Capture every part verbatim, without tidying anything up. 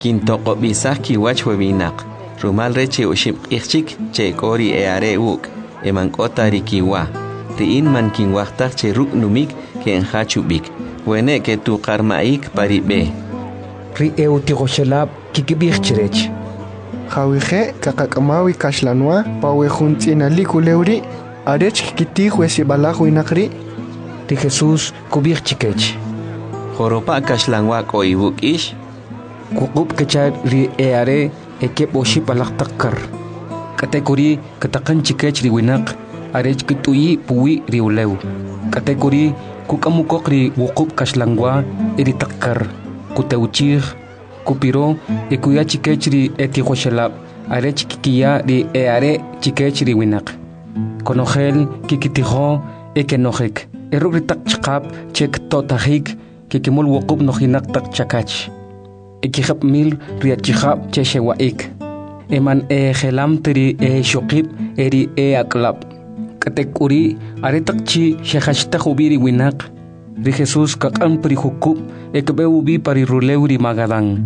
Quintoko bisaki wach webinak. Rumal reche ushim ichik che kori e are uk. Emankota rikiwa. Riin man kinwachtak che ruk numik ke enhachubik. Wene ke tu karmaik paribe. Ri eu tigoshelab kikibich chirech. Jawije kakakamawi kashlanwa pawe juntina likuleuri. Arech kiti huesi balajo inakri. Ri Jesús kubich chikech. Joropa kashlanwa ko ibuk ish. Kukup kechar ri eare ekep oship alak takkar. Kategori katakan chikech ri winak arech kitui puwi ri ulew. Kategori kukamukok ri wukup kashlangwa iri takkar. Kuteuchir kupiro ekuya chikech ri etihoshelab arech kikiya ri eare chikech ri winak. Konogel kikitijo ekenojek. Erugri tak chikap chek totahik kikimul wukup nojinak tak chakach. Ikihap mil riachihap cheshewaik. Eman e gelam teri e shokip eri e aklap. Katekuri aretakchi shehashta hubiri winak. Ri Jesús kakam pri hukup ekbeubi pari ruleuri magadán.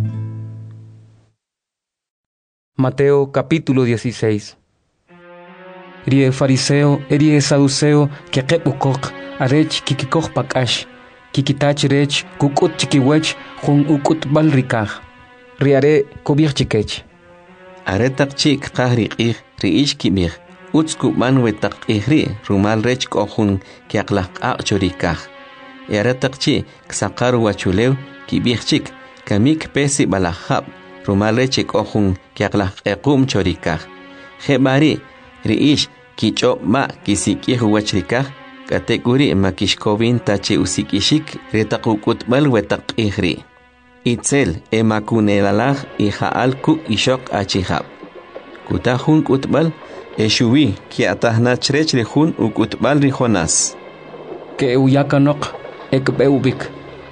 Mateo capítulo dieciséis. Ri e fariseo eri e saduceo kekep ukok arech kikikok pakash. Kikitach rech kukut chikiwech jun ukut balrikaj. Riare kubir chikech. Aretak chik kahri ich riish kibir. Utsku manwetak ihri rumal rech kohun kiaklak akchorikaj. Aretak chi ksakaru wachulew kibir chik kamik pesi balahab rumal rech kohun kiaklak ekum chorikaj. Hebari riish kicho ma kisikih wachrikaj. Kategori makishkovin tache usikishik retakukutbal wetak ihri. Itzel emakunelalag ihaal ku ishok achihab. Kutahun kutbal eshuwi ki atahnachrech rehun ukutbal rijonas. Ke uyakanok ekbeubik.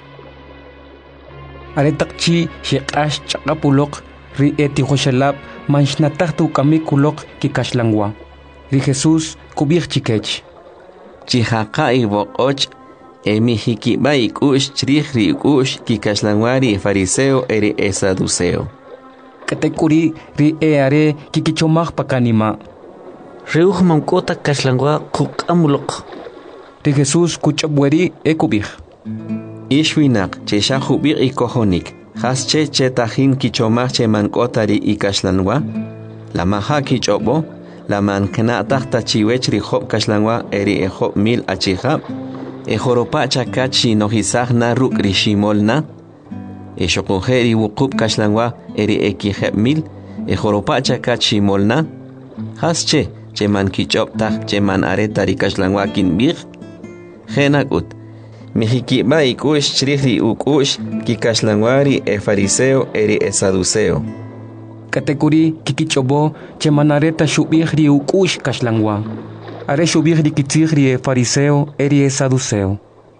Aretakchi shekash chakapulok ri etihoshelab manshnatahtu kamikulok kikashlangwa. Ri Jesús kubir chikech. Chihaka ibokoch emihikiba ikush chirihri ikush kikashlanwari fariseo eri esaduceo. Katekuri ri eare kikichomach pakanima. Reuj mankota kashlangwa kukamulok. Ri Jesús kuchabweri ekubih. Ishwinak cheshahubir ikohonik. Hasche chetahin kichomach che mankotari ikashlanwa. La maha kichobo. La mankana tahta chiwech ri hop kashlangwa eri e hop mil achihab. E joropa chakachi nohisag na ruk rishimol na. E shokojeri wukup kashlangwa eri e kiheb mil. E joropa chakachi mol na. Hasche che man kichop tak che man areta ri kashlangwa kinbir. Genakut. Mihikiba ikush chirihri ukush ki kashlangwari e fariseo eri e saduceo. Kategori kikichobo che manareta shubihri ukush kashlangwa. Are shubihri kitzihri e fariseo eri e saduceo.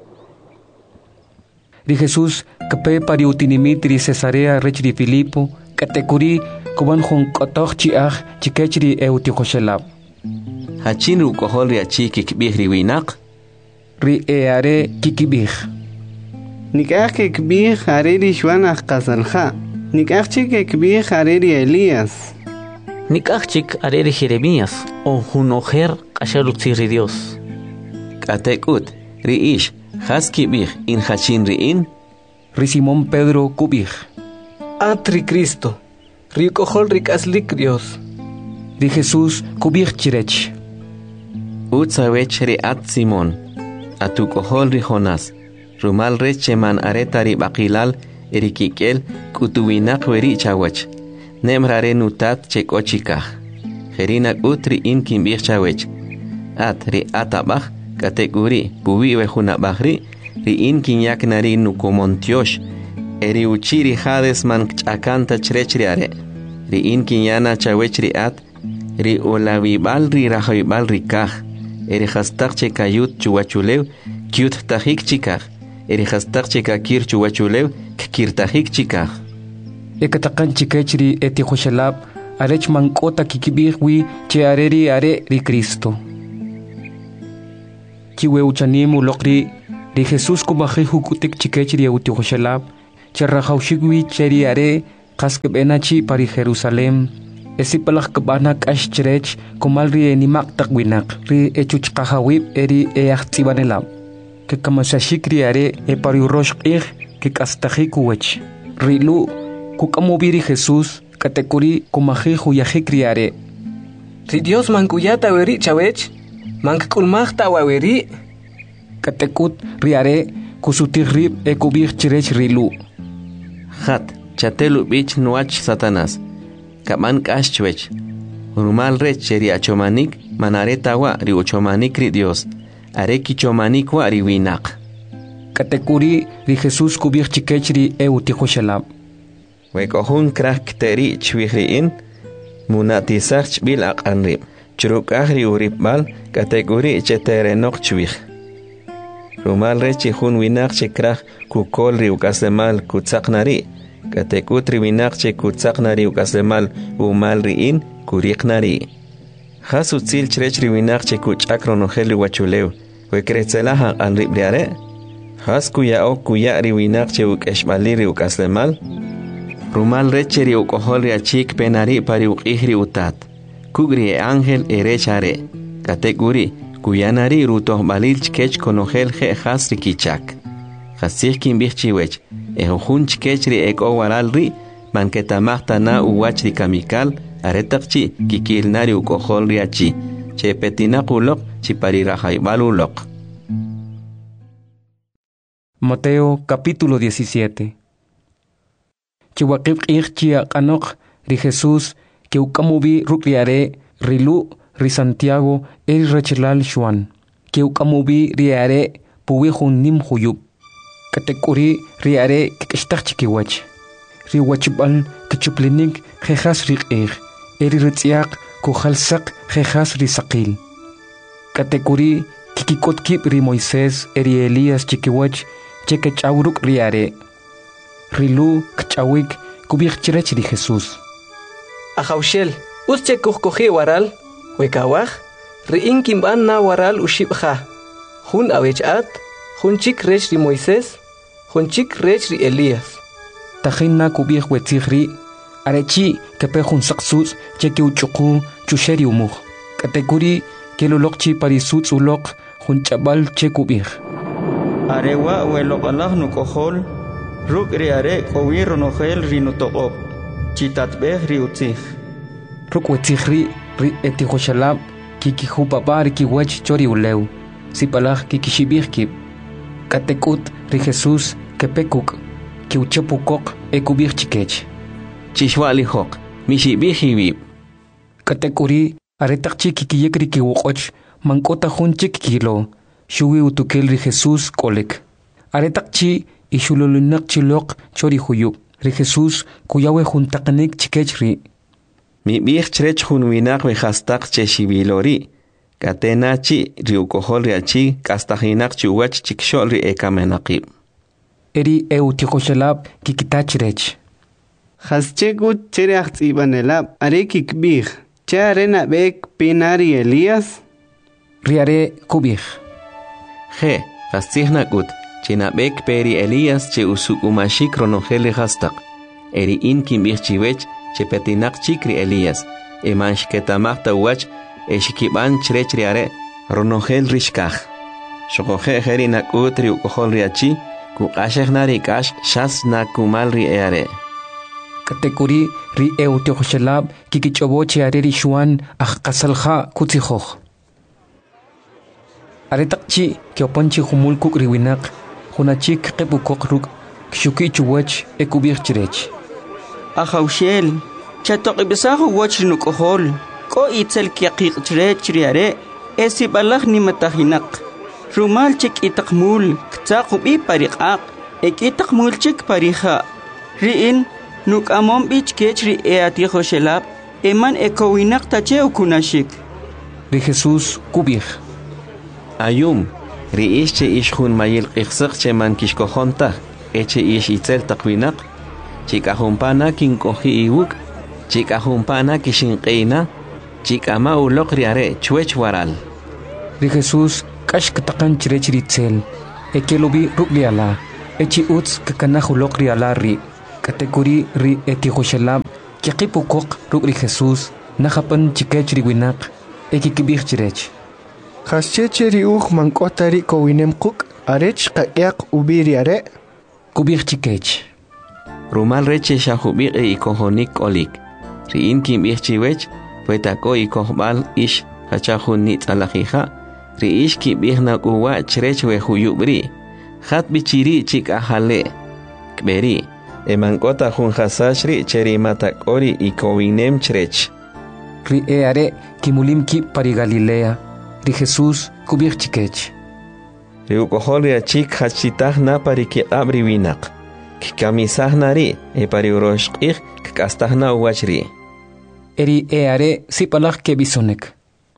Ri Jesús kape pari utinimitri Cesarea rechri Filipo. Kategori kuban jun kotoch chiach chikechri e utihoshelab. Hachin rukohol ri achi kikbihri winak. Ri e are kikibih. Nikach kikbih are ri shwanach kasalha. Nikachik ekbih areri Elías. Nikachik areri Jeremías o junojer kashalutziri Dios. Katekut riish haskibih in hachin riin. Ri Simón Pedro kubih. Atri Cristo. Ri kohol rikaslik Dios. Ri Jesús kubih chirech. Utsawech ri at Simón. Atu kohol ri Jonas. Rumal reche man aretari bakilal. Erikikel kutuwinak weri chawach. Nemrare nutat chekochikah. Jerinak utri in kimbir chawech. At ri atabach kategori puwi wejunabahri ri in kinyak nari nukomontiosh. Eri uchiri hades man chakanta chrechriare. Ri in kinyana chawechri at ri olawibal ri rahoibal rikah. Eri hastak chekayut chuwachulew kyut tahik chikah. Eri hastak chekakir chuwachulew kirtajik chikaj. Ekatakan chikechri etihoshelab arech mankota kikibihwi che areri are ri Cristo. Kiwe uchanimu lokri ri Jesús kubaji hukutik chikechri etihoshelab che rajaushigwi cheri are qas kbenachi pari Jerusalem esi palak kbana kash chirech kumal ri enimak takwinak ri echuch kahawib eri eachtibanelab que kamasashikri are e pari rosh ir que kastaji kuwech rilu kukamubiri Jesús katekuri kumaji huyaji criare ri Dios mankuyata weri chawech mankulmachta waweri katekut riare kusutirrib e kubir chirech rilu Hat chatelu bich nuach Satanás kaman kashchwech rumal rech cheri achomanik manareta wa ri ochomanik ri Dios are kichomanik wa ri winak katekuri ri Jesús kubir chikechri e utijoshalab wekohun krak teri chwihriin munatisach bil aqanrib churuk ahri uribal katekuri cheterenok chwih rumal rechi hun winak chekrak kukol ri ukasemal kutsaknari katekut ri winak che kutsaknari ukasemal umal riin kuriknari hasu tsil chrech ri winak che kuchakrono heli wachulew wekretzelaha anribriare has kuya o kuya ri winak che ukeshmali ri ukasemal rumal rechi ri ukohol ri achik penari pari uqihri utat kugri e ángel erechare katekuri kuyanari rutoh balil chkech konogel je hasri kichak hasih kin bichiwech e hun chkechri ek owaral ri manketamachta na uwachri kamikal aretakchi kikilnari ukohol ri achi che petinakulok chiparirajaibalulok. Mateo capítulo diecisiete. Chiwakib ichia kanok ri Jesús que ukamubi rukriare rilu ri Santiago el rechilal Juan que ukamubi riare puwihun nim huyub katekuri riare kishtakchikiwach riwachbal kichuplinik jejas riqir eri ritziak kujalsak jejas risaqil katekuri kikikotkib ri Moisés eri Elías chikiwach chekechawruk riare rilu kchawik kubik chirech ri Jesús Ajaushel, usche kuhkoji waral, wekawaj, riin kimban na waral ushibja. Hun awechat, hun chik rech ri Moisés, hun chik rech ri Elías. Tajin na kubih wetzigri, arechi kepe hun saksus, cheke uchuku, chusheri umuj. Katekuri, kelulokchi parisutz ulok, hun chabal che kubih. Arewa welok Allah nukohol, ruk ri are kowir nohel ri nutoqob. Chitatbeh riutzih. Rukwetihri ri etihoshalab kikihu papar kiwach chori uleu. Sipalaj kikishibih kib. Katekut ri Jesús kepekuk kiuchepukok ekubih chikech. Chishwalihok mishibih hibib. Katekuri aretakchi kikiyekri kiwokoch mankota hunchik kilo. Shuwi utukel ri Jesús kolek. Aretakchi ishululunak chilok chori huyub. Ri Jesús kuyawe juntaqnik chikechri. Mi bih chrech hun winak we hastak cheshibilori. Katenachi ri ukohol ri achi kastahinak chuwach chikshol ri ekamenaqib. Eri eutihoshalab kikitachrech. Haschegut chereach ibanelab are kikbih. Charena bek pinari Elías. Riare kubih. Je, hastihnakut. Chinabek peri Elías che usukumashik ronogele hastak. Eri in kimbich chiwech che petinak chikri Elías. Emansh ketamachta wach eshikiban chrechriare ronogel rishkach. Shokoje heri nakutri ukohol riachi kukashech narikash shas nakumal ri eare. Katekuri ri eutihoshalab kikichoboche are ri Juan achkasalja kutzijoch. Aretakchi kiopanchi humul kukri winak. Hunachik kepukok ruk kshuki chuwach ekubir chirech. Ajaushel, chatok ibisahu wach nukohol, ko itzel kiaqiq chirech riare, esi balach ni matahinak. Rumal chik itakmul, ktsakubi pariqaq, ek itakmul chik pariha. Riin, nuk amom bich kechri eatiho shelab, eman ekowinak tache ukunashik. Ri Jesús kubir. Ayum. Riish che ish hun mayil qixsaq che man kishkohonta eche ish itzel taqwinak chikahumpana kinkohi iwuk chikahumpana kishinqeina chikama uloq riare chwech waral. Ri Jesús kash katakan chirechritzel ekelobi rukliala echi utz kakanahuloq riala ri katekuri ri etihoshalab kiqipukok ruk ri Jesús nahapan chikech ri winak ekikibih chirech Hascheche ri uj mankotari kowinem kuk arech qayak ubiri are kubih chikech Rumal reche shahubir e ikohonik olik ri inkim ich chiwech puetako ikohbal ish hachahun nit alajija ri ish kibih na uwa chrech we huyubri hat bichiri chik ahale kberi emankota hun hasashri cheri matakori ikowinem chrech ri eare kimulim ki pari Galilea ri Jesús kubih chikech ri ukohol ya chik hachitah na pari ki abri winak kamisah nari e pari uroshqih kastah na uwachri eri eare sipalak ke bisonek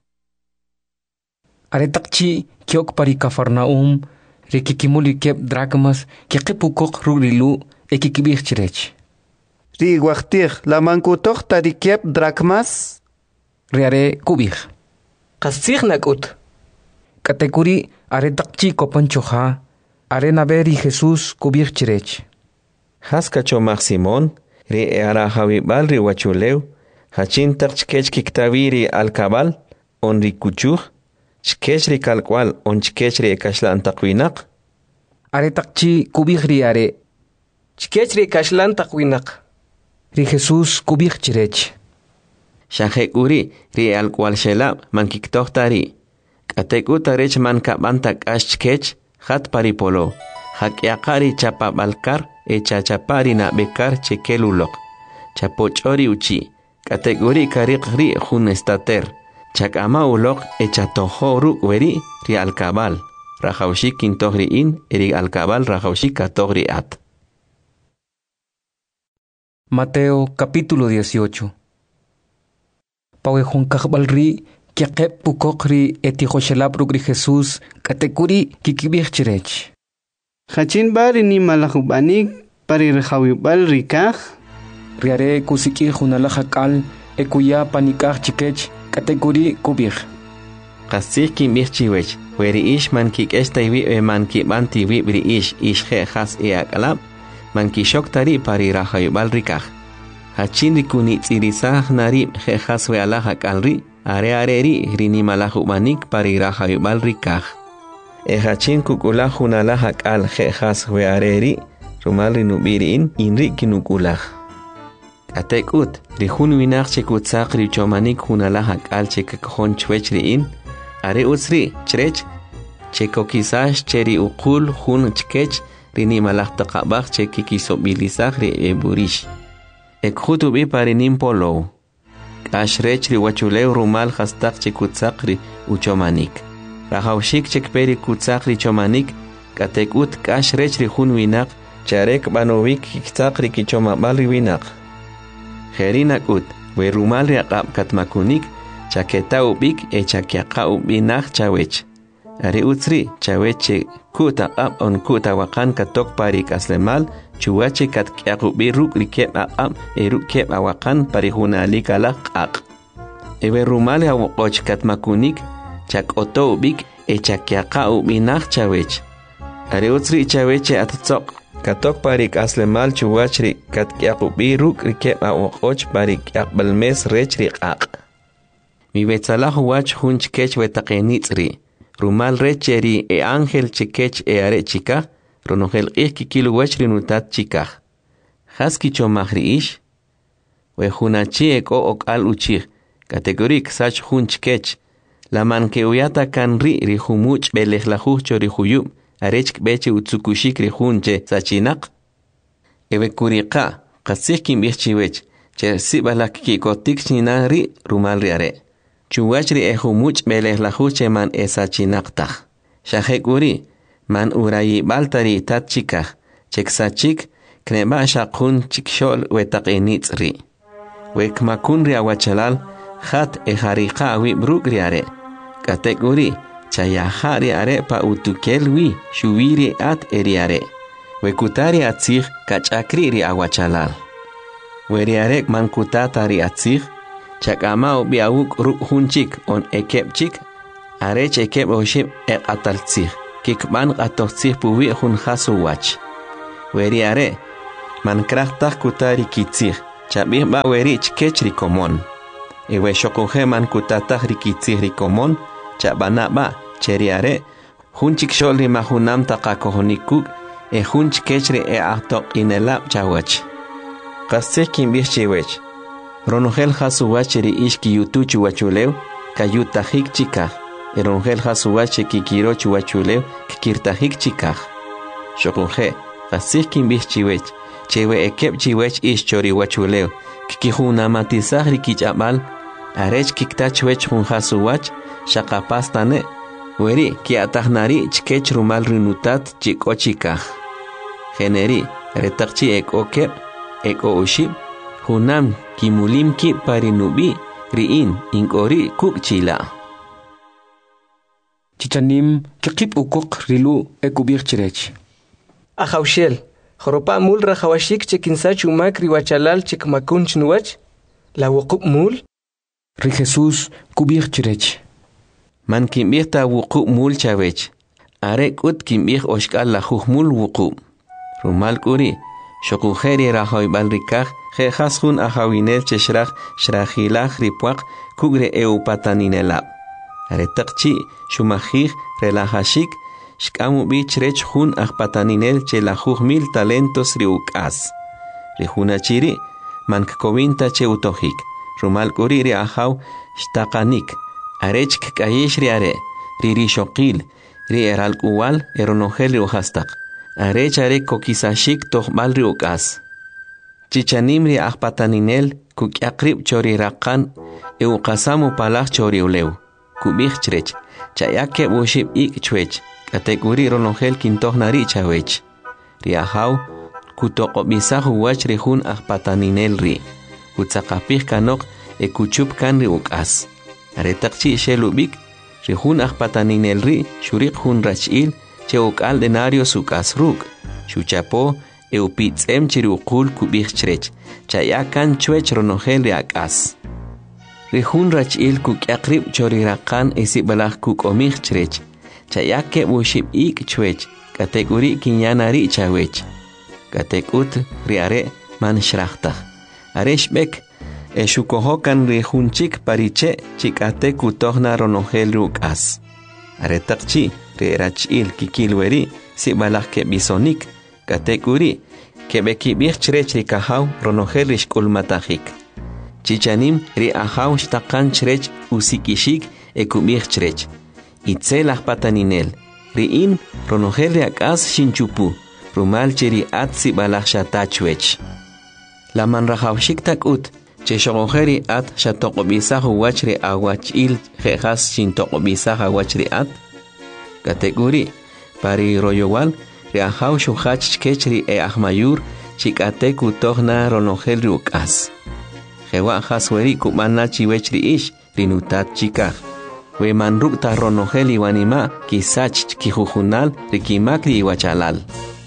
are takchi kiok pari Kafarnaum ri kikimuli kep drachmas kikipukok rurilu ekikibih chirech ri waqtih la mankutoh tari kep drachmas ri are kubih qasih nakut katekuri are takchi kopanchoha are naberi Jesús kubih chirech Haskacho Simón ri eara hawibal ri wachuleu hachin tachkech kiktaviri alkabal on ri kuchuh chkech ri kalkwal on chkech ri kashlan taqwinak are takchi kubih ri are chkech ri kashlan taqwinak ri Jesús kubih chirech shahe uri ri alkwal shelab man kiktohtari kateku tarech man kabantak ashkech hat paripolo hakyaqari chapa balkar e chachapari na bekar chekelulok chapochori uchi kategori kariqri jun estater chakama ulok e chatohoru weri ri alkabal rajawshi kintogri in eri alkabal rajawshi katogri at Mateo capítulo dieciocho Pawejun kahbalri kiaqep pukokri etihoshelab rugri Jesús kategori kikibih chirech Hachin bari ni malahubanik pari rehawibal rikah riare kusiki junalahakal ekuya panikah chikech kategori kubih qasih kimbih chiwech weri ish man kikestaywi e man kibantiwi bri ish ish he has e akalab man kishok tari pari rahawibal rikah hachin rikuni tsirisah nari he has we alahakalri are are ri rini malahubanik pari rahawibal rikah e hachin kukula junala hakal jejas we areri rumal rinubiri in inri kinukula atekut ri hun winak chekut saqri chomanik junala hakal chekkhon chwechri in are usri chrech chekokisash cheri uqul hun chkech rini malaq taqabaq chekikisobilisaq ri eburish ekhutu bi parinim polo ashrech ri wachuleu rumal khastaq chekut saqri uchomanik Rahawshik chekperi kutsakri chomanik katekut kashrech ri hun winak charek banovik kiksakri kichoma balri winak Kherinak ut we rumal ri aqab katmakunik chaketa ubik e chakiaqa ubinak chawech ari utsri chaweche kuta aqab on kuta waqan katok pari kaslemal chuwache katkiaqu biruk rikeb aqab e rukeb awaqan pari hunalik alaq aq ewe rumal ya woqoch katmakunik chak oto ubik e chakiaqa ubinaq chawech are utsri chaweche atzoq katok parik aslemal chuwachri katkiaqu biruk rikeb awoqoch parik aqbalmes rechri qaq mi betsalah wach hunch kech wetaqenitsri rumal recheri e ángel chikech e are chika ronogel ikikilu wachri nutat chika haski chomahri ish we hunachi eko okal uchih kategorik sach hunch kech la man que uyata kan ri ri humuch belej la jucho ri huyub arech beche utsukushik ri hunche sachinak eve kuriqa qasih kim bichiwech che sibala ki kotik china ri rumal ri are chuwach ri e humuch belej la juche man esachinak ta shahe kuri man urayi baltari tat chika cheksachik kneba shaqun chikshol wetaqenits ri wekmakun ri awachalal khat e hariqa awi bruk ri are kategori chayahari are pa utukelwi shuwiri at eriare wekutari atzig kachakri ri awachalal weri are mankutatari atzig chakama ubi awuk ruk hunchik on ekepchik are chekep oshib e ataltzig kikban qatotzig puwi hun hasu wach weri are man krachtaj kutari kitzig, chabih ba werich kech rikomon. Ewe shokunje man kutataj rikitzig rikomon, chabana ba cheriare, hunchik sholri mahunam taqakohonikuk, e hunch kechri e ahtok inelab chawach. Qasih kimbih chewech. Ronogel hasuwacheri ishki yutuchu wachulew, kayutajik chikaj. Eronogel hasuwache kikirochu wachulew, kikirtajik chikaj. Shokunje, qasih kimbih chewech. Chewe ekep chiwech ish chori wachulew, kikihunamatisaj rikichabal, arech kiktachwech hun hasuwach, shaqapastane, weri kiatahnari chkech rumal rinutat chiko chikaj. Generi, retakchi ek okep, ek o ushib, hunam kimulimki parinubi, riin inkori kuk chila. Chichanim kikip ukok rilu ekubir chirech. Ahaushel. Khoropa mul rahawashik chekinsa chumak riwachalal chikmakun chnuach, la wukup mul. Ri Jesús kubir chirech. Man kimbih ta wukup mul chavech. Arek ut kimbih oshkal la mul wukup. Rumal kuri, shokujeri rahoy balrikaj, jehashun ahawinel cheshrach, shrahilaj ripuak, kugre eupataninelab. Aretakchi, shumajij, relajashik, Shkamu bichrech hun ajpataninel che la mil talentos riukas. Rihunachiri, mankkovinta che utohik. Rumal kuriri ahaw, shtakanik. Arech kayesh riare, riri shokil, ri eral uwal, eronogel riuhastak. Arech are kokisashik tohbal riukas. Chichanim ri ajpataninel, kukyakrib chori rakan, eukasamu palach chori uleu. Kubichtrech, chayake bushib ik chwech. Kategori ronogel kintohnari chawech. Riahaw, kutoqobisaju wach rihun ajpataninel ri. Kutzakapih kanok e kuchup kan ri ukas. Aretakchi shelubik, rihun ajpataninel ri, shurik hun rachil, che ukal denario sukas ruk. Shuchapo, e upitzem chiriukul kubich chrech. Chayakan chwech ronogel ri akas. Rihun rachil kukyakrib chorirakan esibalaj kukomich chrech. Chayake bushib ik chwech, kategori kinyanari chawech. Katekut riare man shrachta. Areshbek, eshukohokan rihunchik pariche, chikate kutohna ronogel rukas. Aretakchi, rirachil kikilweri, sibalak ke bisonik, kategori, kebekibich chrech rikahaw ronogel rishkulmatahik. Chichanim ri ahaw shtakan chrech usikishik ekubich chrech. Itzel ajpataninel, riin ronogel riakas shinchupu, rumal cheri atsi balach shatachwech. La man rahawshik takut, che shogojeri at shatokobisaju wachri awachil jejas shintokobisaj wachri at. Kategori, pari royowal, riahaw shuhach chkechri e ahmayur, chikate kutohna ronogel riukas. Jewa hasweri kumana chiwechri ish, rinutat chikaj. We manruk ta ronogel iwanima kisach kijujunal rikimakri iwachalal.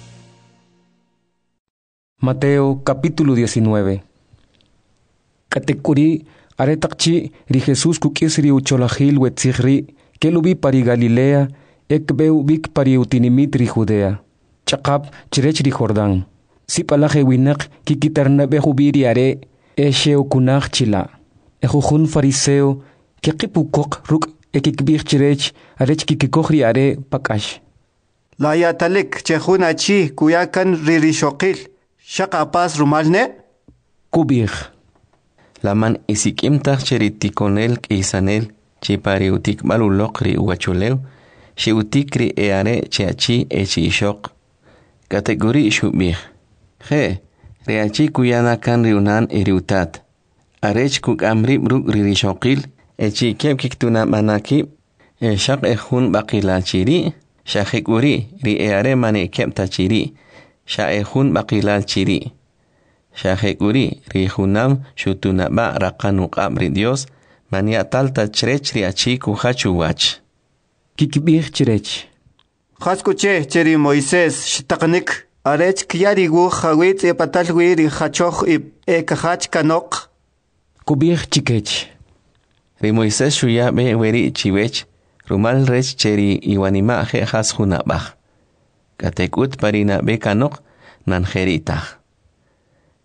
Mateo capítulo diecinueve. Katekuri aretakchi ri Jesús kukisri ucholahil wetzigri kelubi pari Galilea ekbeu bik pari utinimit ri Judea. Chakap chirech ri Jordán. Sipalaje winak kikitarnabe jubiri are esheo kunach chila. Ejujun fariseo kekipukok ruk ekikbir chirech arech kikikohri are pakash. La yatalik chehuna chi kuyakan ririshokil shaqapas rumalne kubir. La man isikimtaj cheritikonel kisanel chipariutik balulokri uachulew shiutikri eare cheachi echishok. Kategori shubir. He, reachi kuyana kan riunan eriutat. Arech kuk amrib ruk ririshokil echi kem kiktuna manaki e shaq ehun baqila chiri shaqikuri ri eare mane kem tachiri sha ehun baqila chiri shaqikuri ri hunam shutuna ba raqanu qabri Dios mania talta chrech ri achi ku hachuwach kikbir chrech khaskuche cheri Moisés shtaqnik arech kyari gu khawit e patalwi ri khachoch e khach kanok kubir chikech. Ri Moisés shuya be weri chiwech, rumal rech cheri iwanima je has hunabach. Katekut parina be kanok nan jeritach.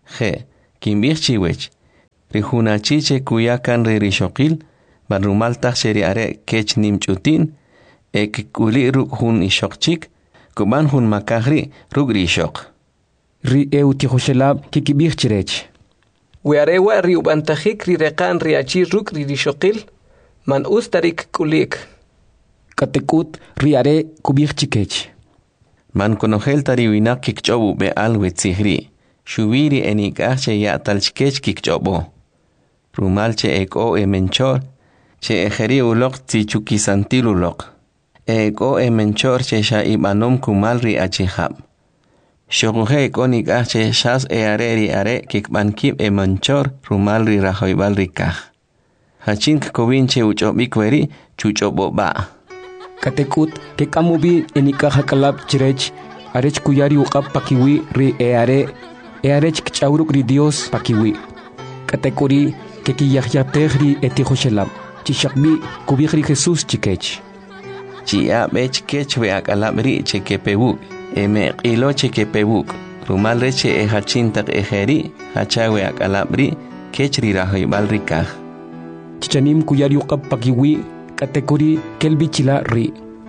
Je, kimbich chiwech. Rihunachiche kuyakan ri rishokil, ban rumal taxeri are kech nimchutin, ek kuli ruk hun ishokchik, kuban hun makahri ruk rishok. Ri eu tihoshelab kikibich chirech. Wearewa ri ubantajik ri rekan ri achi ruk ri rishokil, man ustarik kulik. Katekut ri are kubich chikech. Man konogel tari winak kikchobu be alwe tzihri. Shubiri enikache ya talchkech kikchobo. Rumal che eko e menchor, che ejeri ulok tzichuki santil ulok. Eko e menchor che sha ibanom kumalri achihab. Shoguhe eko nikache shas e areri are kikbankib e menchor rumalri rahoibalri kaj. Hachink kobinche uchobikweri chuchobo ba. Katekut ke kamubi enikaja kalab chirech arech kuyari uqab pakiwi ri e are e arech kchauruk ri Dios pakiwi. Katekuri ke kiyahyatehri etihoshelab chishakbi kubihri Jesús chikech. Chia bech kech we akalabri chekepebuk eme qilo chekepebuk rumal reche e hachintak ejeri hachawe akalabri kechri rahoibalri kaj. Chichanim kuyari uqab pakiwi katekuri kelbichila ri.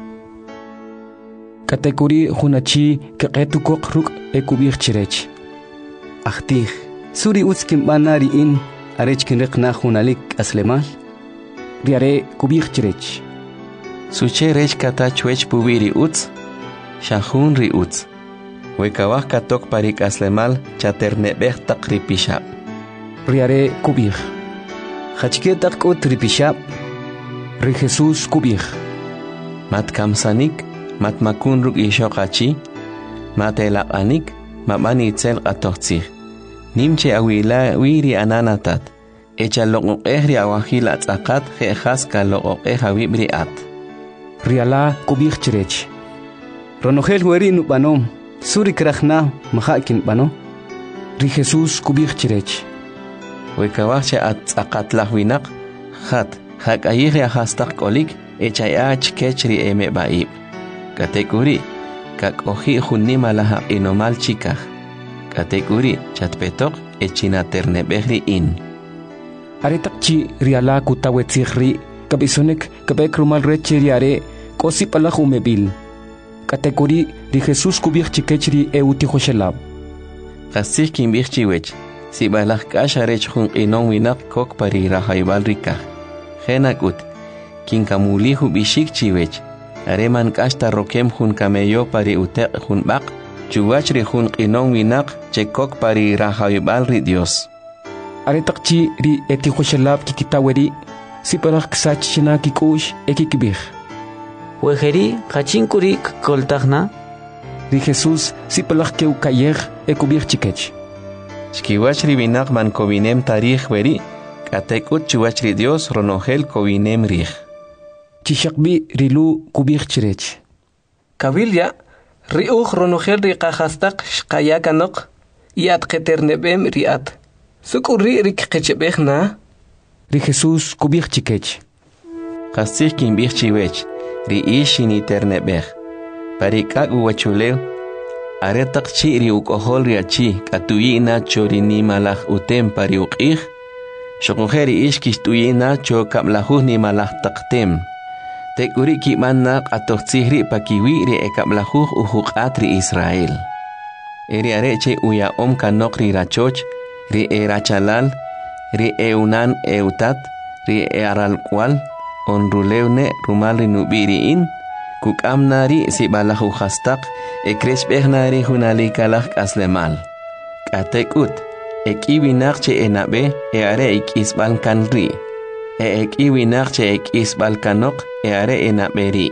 Katekuri hunachi keqetukok ruk ekubich chirech. Ahtih, suri utskim banari in arech kinriqna hunalik aslemal. Riare kubich chirech. Suche rech kata chwech pubiri uts, shahun ri uts. Wekawak katok parik aslemal chaternebech tak ripishab. Riare kubich. Hachketak ut ripishab. Ri Jesús kubich. Mat kamsanik, mat makun ruk ishokachi, mat elapanik, mabani itzel qatochtzih. Nimche awila wiri ananatat. Echa loqoqehri awahil atzaqat jejas ka loqoqeh awibri at. Riala kubich chirech. Ronogel hueri nupanom, suri krachna mahakin pano. Ri Jesús kubich chirech. Wekawachche atzaqat lahwinak, hat. Hak ayihri ahastak kolik, echayach kechri eme baib. Katekuri, kak ohi hunima laha inomal chikaj. Katekuri, chatpetok, echina ternebehri in. Aretakchi riala kutawetzihri, kabisonek kabek rumal reche riare, kosi palahumebil. Katekuri, ri Jesús kubich chikechri eutihoshelab. Kasih kimbich chiwech, si balak kasharech hun inon winak kok pari rahaibal rikaj. Genakut, kinkamulihu bishik chiwech, areman kasta rokem hun kameyo pari utek hun bak, chuwachri hun qinon winak chekok pari rahaibal ri Dios. Aretakchi ri etihoshelab kikitaweri, siparak ksachina kikush ekikibich. Wejeri kachinkuri koltagna. Ri Jesús sipalak keukayej ekubich chikech. Chkiwachri winak man kobinem tarij weri, Katekut chuwachri Dios ronogel kovinem rij. Chishakbi rilu kubich chirech. Kabilya, riuj ronogel riqahastak shqayakanok, iat keternebem riat. Sukuri rikqechebejna. Ri Jesús kubich chikech. Kasih kimbich chiwech, ri ishini ternebej. Parikak uwachulew, aretak chi ri ukohol riachi, katuyina chorini malach utem pari uqij. Shokujeri ishkish tuyina cho kablahuh ni malah taktem. Tekuri kimanna qatochtzihri pakiwi ri ekablahuh uhuqatri Israel. Eri areche uya om kanok ri rachoch, ri e rachalal, ri eunan eutat, ri e aralkwal, on rulewne rumali nubiri in, kukamnari si balahu hastak, e krespechnari hunalikalak aslemal. Katekut. Ek iwinakche enabe e are ek isbalkan ri. E ek iwinakche ek isbalkanok e are enaberi.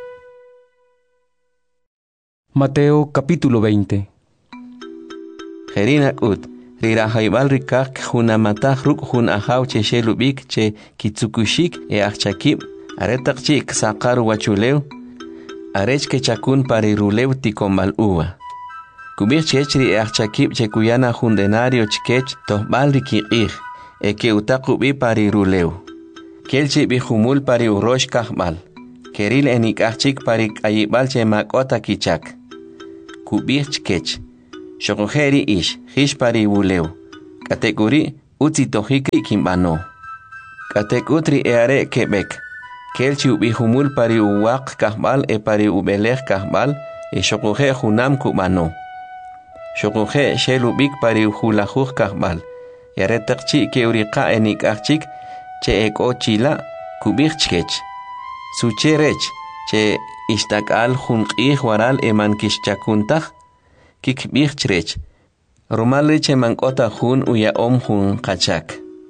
Mateo capítulo veinte. Jerinak ut, rirahaibal rikak hunamatah ruk hun ahaw che shelubik che kitsukushik e achakib, aretak chik sakar wachulew, arech ke chakun parirulew tikombal uwa. Kubich chechri e achakib che kuyana hundenario chikech tohbal rikiqij, e ke utakubi parirulew. Kelchi bijumul pari urosh kahbal, keril enik achik pari kayibal che makota kichak. Kubich chikech, Shokojeri ish, hishpari wuleu. Katekuri, utsi tohiki kimbano. Katekutri eare kebek. Kelchi ubihumul pari uwak kahbal e pari ubelech kahbal e shokoje hunam kubano. Shokoje shelubik pari hulajuj kahbal. Yaretakchi ke uriqa enik achik che ek ochila kubich chkech. Sucherech che istakal junqih waral eman kishchakuntach kik bichrech. Romalre che mankota jun uya om jun kachak.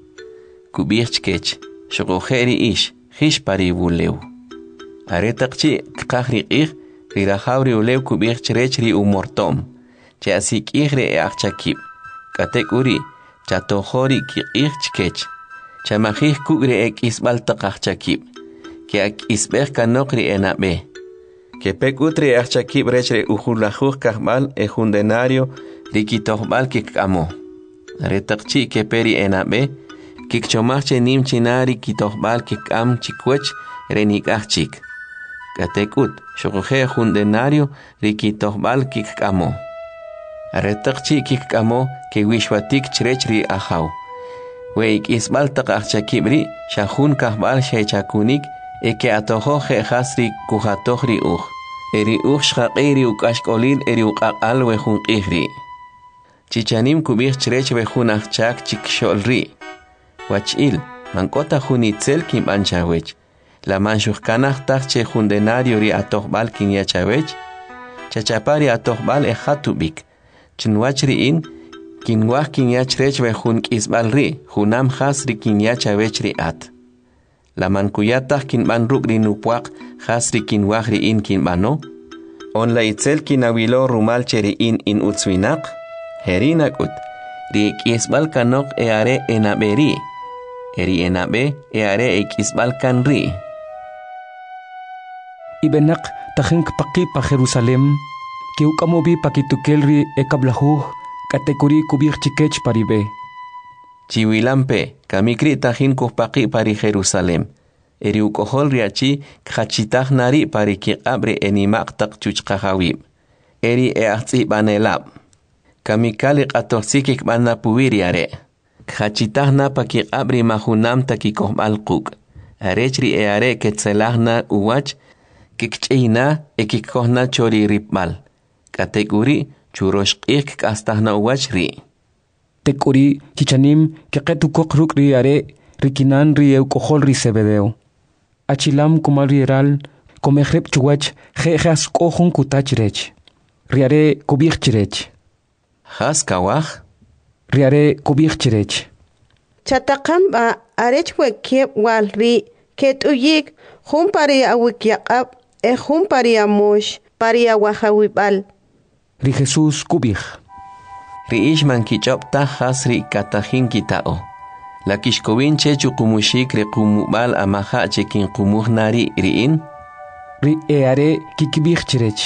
Kubich chkech. Shokojeri ish. Hishpari wuleu. Aretakchi kakri ich rirajawri uleu kubich cherechri umortom. Che asik ihre e achakib. Katek uri chatohori ki ich chkech. Chamajih kugre ek isbal takachakib. Ke ak isbech kanokri enabe. Que pek utri achakib rechre ujulajuj kahbal e jundenario rikitohbal kikamo. Aretakchi ke peri enabe. Kik chomache nim chinari kitohbal kik am chikwech renik achik. Katekut, shokoje jundenario rikitohbal kik amo. Aretakchi kik amo ke wishwatik chrechri ahaw. Weik isbal tak achakibri shahun kahbal shechakunik eke atohoje hasri kuhatohri uj. Eri uj shaqiri ukashkolil eri ukakal wejun ihri. Chichanim kubich chrech wejun achak chiksholri. Wachil, mankota junitzel kim anchawech. La manchukanach tache jundenario ri atohbal kin yachawech. Chachapari atohbal e hatubik. Chinwachri in, kinwach kin yachrech we jun kisbal ri, junam has ri kin yachawech ri at. La mankuyatach kin ban ruk ri nupuak, has ri kinwach ri in kin bano. On la itzel kin awilo rumal cheri in in utzwinak. Herinak ut, ri kisbal kanok e are enaberi. Eri enabe eare ekisbal kanri. Ibenak tahenk paki pa Jerusalem, que ukamobi pakitukelri ekablahu, katekuri kubir chikech paribe. Chiwilampe, kamikri tahin kupaki pari Jerusalem. Eri ukohol riachi kachitah nari pari kiabre enimak tak chuchkahawib. Eri eachti banelab. Kamikalik atoxikik bana puwiriare. Khachitahna paki abri mahunam takikohbal kuk. Arechri e are ketzelahna uwach, kikcheina e kikohna chori ripbal. Katekuri churoshkik kastahna uwach ri. Tekuri chichanim keketu kokruk ri are rikinan ri eukohol ri sebedeo. Achilam kumal rieral komehrep chuwach jejas kohun kutachrech. Riare kubirchrech. Has kawach? Riare kubirchrech. Chatakamba arechwe kiep wal ri ket uyik hum pari awikyaqab e hum pari amosh pari awahawibal. Ri Jesus kubich. Ri ishman kichop tajas ri katahin kitao. La kishkowin che chukumushik ri kumubal amaha chekin kumuh nari riin. Ri eare kikibirchrech.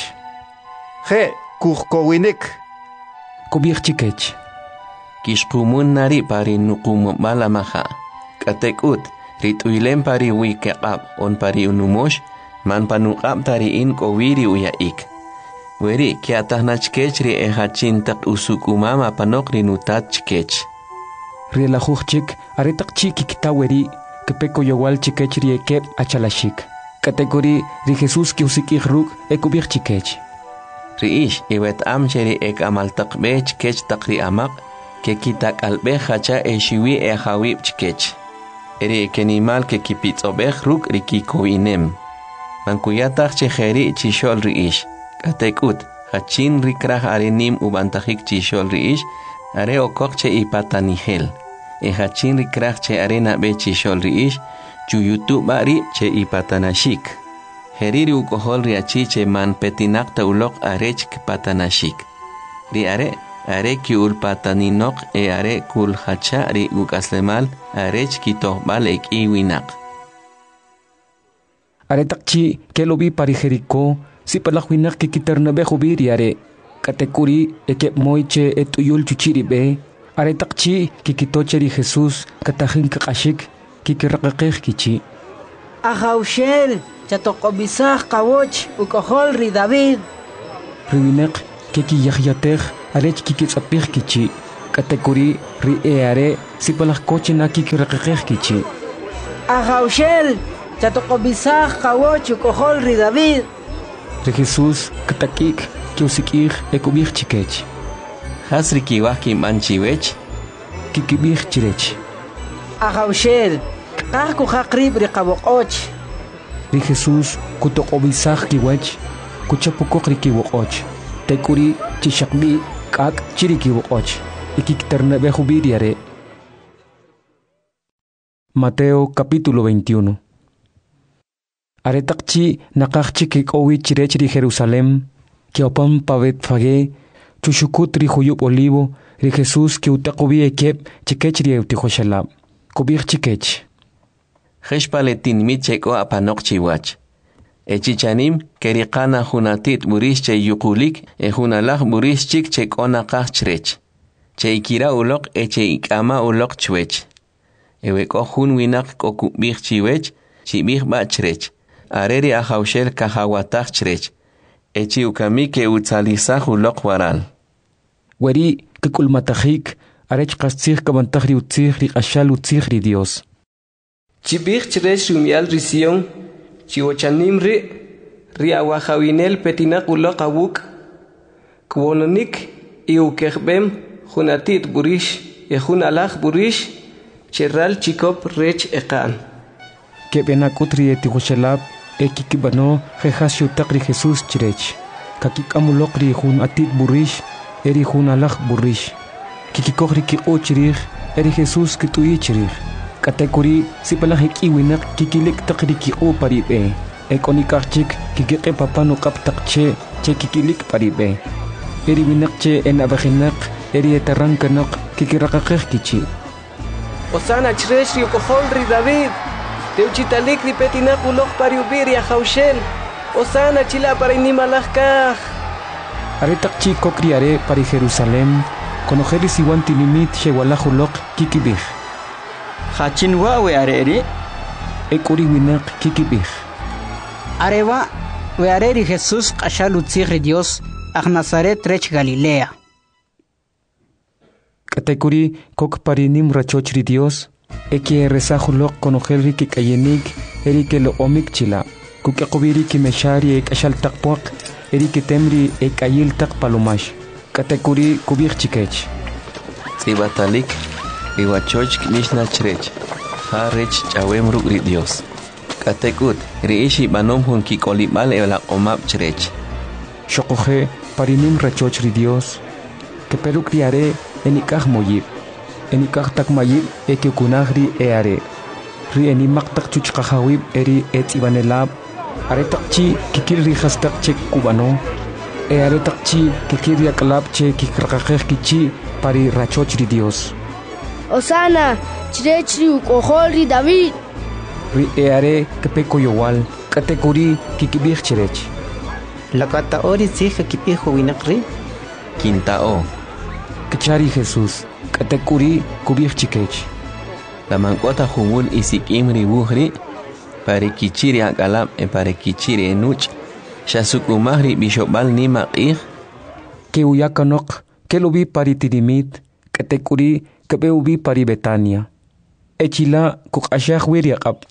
He kuhkowinik. Kubirchikech. Kishkumun nari pari nukum malamaha. Katekut, rituilem pari wikekab on pari unumosh, man panukab tari in kowiri uyaik. Weri kiatah nachkechri e hachin tak usukumama panokri nutat chkech. Rielajuchik, aretak chiki kitaweri, kepeko yowal chikechri e kep achalashik. Kategori ri Jesus ki usikik ruk e kubir chikech. Riish iwet amcheri ek amaltak bech kech takri amak, que kitak albejacha e shiwi e hawib chkech. Eri kenimal ke kipitsobej ruk rikikowinem. Mankuyatach chejeri chishol riish. Katekut, hachin rikraj arenim ubantajik chishol riish, are okokche ipatanihel. E hachin rikraj che arena be chishol riish, chuyutu bari che ipatanashik. Heriri ukohol riachi che man petinak taulok arech patanashik. Ri are are ki ulpataninok e are kul hacha ri ukaslemal arech kitohbal ek iwinak. Are takchi kelobi pari Jericó si palakwinak kikitarnabe hubiri are katekuri eke moiche etuyul chuchiribe are takchi kikitocheri Jesus katahin kakashik kikiraqaqih kichi. Ahaushel chatokobisah kawoch ukohol ri David. Riwinek kiki yahyatej arech kikitsapij kichi, katekuri ri eare sipalak coche na kikiraqeqej kichi. Ajaushel, chatokobisaj kawochu kohol ri David. Ri Jesús katakik kiusikij ekubij chikech. Hasri kiwaj kim'anchiwech, kikibij chirech. Ajaushel, kaj kujaqrib ri qaboq'och. Ri Jesús kutokobisaj kiwech, kuchapukoj ri kiwoq'och. Tekuri chishakbi kak chiri kiwoq'och. Ikikternebeju biriare. Mateo capítulo veintiuno. Aretakchi nakakchi kikowi chirech ri Jerusalem, kiopam pavet fage, chushukut ri huyup olivo, ri Jesús ki utakobi ekep chikech ri eutijoshalab. Kubir chikech. Jeshpaletin mitcheko apanok chiwach. Echichanim kerikana hunatit burish che yukulik e hunalaj burish chik chekona kachrech. Che ikira ulok e che ikama ulok chwech. Ewe ko hun winak ko kubir chiwech, chibir bachrech. Areri ajaushel kahawatak chrech. Echi ukami ke utzalizah ulok waral. Weri kikulmatajik, arech kastzih kabantahri utzih ri ashal utzih ri Dios. Chibir chrech rumial risión, chiwochanim ri, ri awajawinel petinak ulok awuk, kwononik iukehbem, hunatit burish, e hunalaj burish, cherral chikop rech ekan. Kebenakutri etihoshalab, ekikibano, jehasio takri Jesús chirech. Kakikamulokri hun atit burish, eri hunalaj burish. Kikikokri ki ochirich, eri Jesús kitui chirich. Katekuri sipalahik iwinak kikilik takri ki o paribe. Ekonikachik kikike papano kaptakche che kikilik paribe. Eri winakche en abajinak, eri etarankanak kikirakakech kichi. Osana chresh ri kohol ri David. Teuchitalik ri petinak ulok pariubir ya jaushel. Osana chila para inimalajkaj. Aretakchi kokriare pari Jerusalem. Konojeris iwanti limit shewalajulok kikibij. Hachinwa we areri. Ekuri winak kikibij. Areva, we areri Jesús kashalutzir Dios, ag Nazaret rech Galilea. Katekuri kok parinim rachochri Dios, eki rezajulok konojelri kikayenik, eri ke lo omik chila. Kukekobiri ki meshari ek ashal takpuak, eri ke temri ek ayil tak palomash. Katekuri kubir chikech. Sibatalik, iwachoch mishna chrech, harech chawem ruk ri Dios. Katekut, riishi banom hun kikolibal ela omap chrech. Shokoje parinim rachochri Dios, que peru criare enikaj moyib. Enikaj tak mayib eke kunagri eare. Ri enimak tak chuchkajawib eri et ibanelab. Aretakchi kikir rihastak chek kubano. E aretakchi kikir yakalab che kikrakajej kichi pari rachochri Dios. Osana, chirechri ukohol ri David. Ri eare kepeko yowal, katekuri kikibij chirech. La kata ori zija kipijo winakri. Quintao. Kachari Jesús, katekuri kubij chikech. La mancota humul isikim ribuhri, pare kichiri akalab e pare kichiri enuch, shasukumahri bishobal nima qih. Que uyakanok, que lo vi pari tidimit, katekuri kebe ubi pari Betania. Echila kukashah wiriakab.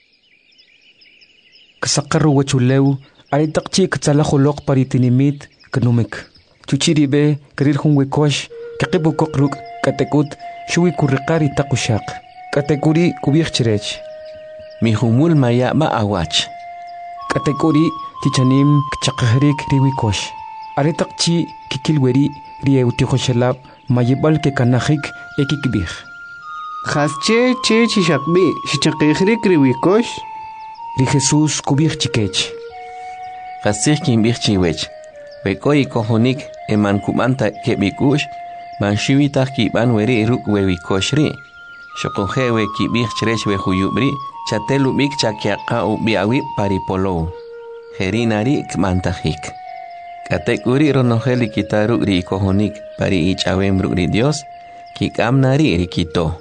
Kasakaru wachuleu, aritakchi katsalajolok pari tinimit, kanumik. Chuchiribe, karir hunwekosh, kakibu kokruk, katekut, shui kurikari takushak. Katekuri kubich chirech. Mi humul mayaba awach. Katekuri chichanim kchakahrik riwikosh. Aritakchi kikilweri rieutikoshalab mayibal ke kanahik ekikbih. Hasche che chishakbi shichakihrik riwikosh. Ri Jesús kubich chikech. Hasich kimbich chiwech. Bekoi kohonik eman kumanta kebikush. Manshiwita kiban weri ruk wewikoshri. Shokohewe kibich chrech we huyubri. Chatelu bik chakiaka ubiawi paripolo. Herinari kmantahik. Katekuri ronojeli kitaru ri kohonik pari ichawem ri Dios. Kikamnari rikito.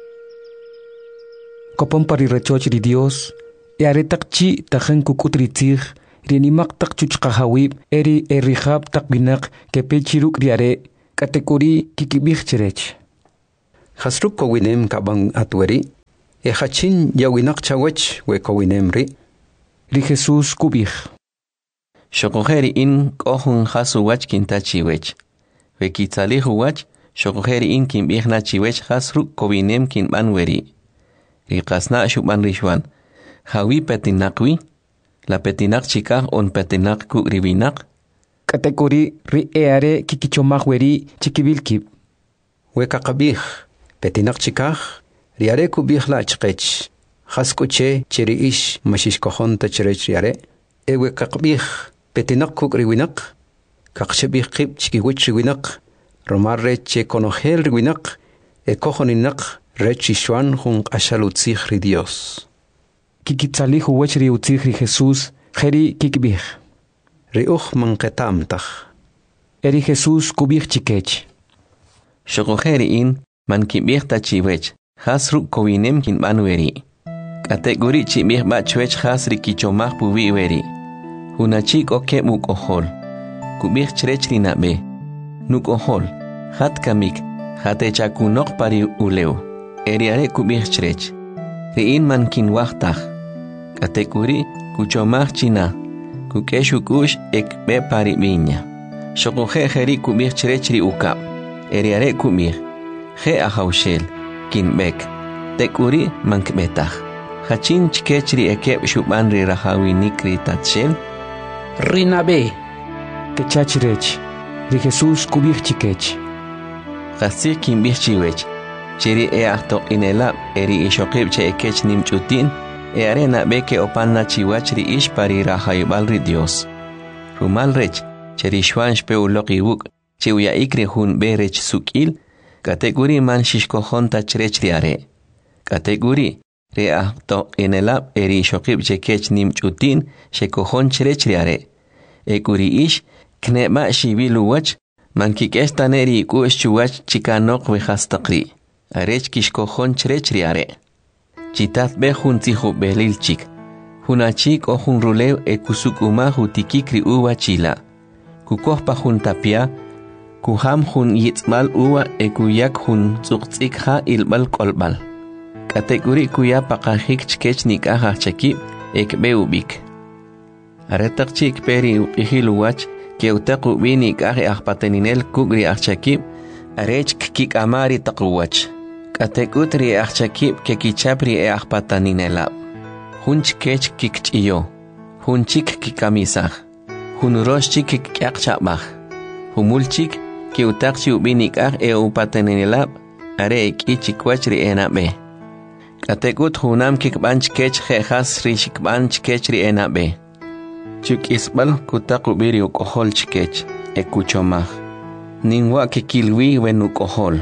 Kopon pari rechoch ri Dios. E aretakchi tajen kukutri tzig. Rinimak tak chuchkahawib eri erihab tak binak kepechiruk riare. Katekuri kikibich cherech. Hasruk kowinem kabang atweri. E hachin yawinak chawech we kowinem ri. Ri Jesús kubich. Shokojeri in kohun hasu wach kintachiwech. We kitzalihu wach, shokojeri in kimbihna chiwech hasruk kowinem kinban weri. Ri kasna shuban rishwan. Hawi petinakwi. La petinak chikah on petinak ku ribinak. Katekuri ri eare kikichomach weri chikibilkib. We kakabich. Petinak chikah. Riare kubich la chkech. Haskuche chiri ish mashish kohon ta chirech riare. Ewe kakabich. Petinak kuk riwinak. Kakshebich kib chikiwich riwinak. Romar reche konohel riwinak. E kohoninak rechishuan hun ashalutzich ri Dios. Kikitzalihu wech ri utzich ri Jesús. Jeri kikibich. Riuch manketamtach. Eri Jesús kubich chikech. Shokojeri in man kibich tachiwech. Hasruk kowinem kinban weri. Kategori chibich bachwech hasri kichomach puwi weri. Hunachik oke muk ohol. Kubich chrech rinabe. Nuk ohol. Hat kamik. Hate chakunok pari uleu. Eriare kubich chrech. Riin man kinwachtach. Kategori kuchomach china. Kukeshukush ek be pari viña. Shokoje jeri kubich chrech ri ukap. Eriare kubich. Je ahaushel. Kinbek. Tekuri mankbetach. Hachin chkechri ekeb shuban ri rahawinik ri tatshel. Rinabe. Kechachrech. Ri Jesús kubich chikech. Hasir kinbich chiwech. Chiri e ahto inelab eri ishokib che ekech nimchutin. E arena beke opanna chiwach ri ish pari rahayibal ri Dios. Rumal rech. Cheri shwan shpeulok iwuk. Chiwya ikri hun berech sukil. Kategori man shishkohon tachrech riare. Kategori re ahto inelab eri shokib chekech nimchutin shekohon chrech riare. Ekuri ish kneba shibilu wach man kikesh taneri kush chuwach chikanok vehastaqri. Arech kishkohon chrech riare. Chitat be hun tihu belil chik. Hunachik o hun rulew e kusukuma hutikikri uwa chila. Kukohpa hun tapia. Kuham hun yitzmal uwa e kuyak hun tzuqtzik ha ilbal kolbal. Kategori kuya pakahik chkech nikah chakib ekbe ubik. Aretak chik peri upihilu wach ke utak ubi nikah ahpateninel kugri achakib arech kik amari takuwach. Kategutri achakib ke kichapri e ahpataninelab. Hun chkech kik chiyo. Hun chik kikamisah. Hun rosh chik kik chabach. Humul chik que utakchi ubinikah e upatenelab are iki chikwachri enabe. Katekut hunam kikbanch kech jejas ri shikbanch kechri enabe. Chuk isbal kutak ubiri ukohol chikech e kuchomach. Ningwa kikilwi wen ukohol.